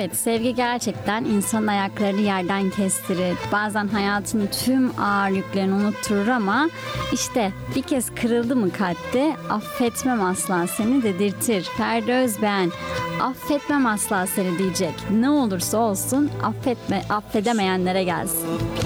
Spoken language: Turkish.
Evet, sevgi gerçekten insanın ayaklarını yerden kestirir. Bazen hayatın tüm ağır yüklerini unutturur ama işte bir kez kırıldı mı kalpte affetmem asla seni dedirtir. Ferdi Özbeğen affetmem asla seni diyecek. Ne olursa olsun affedemeyenlere gelsin.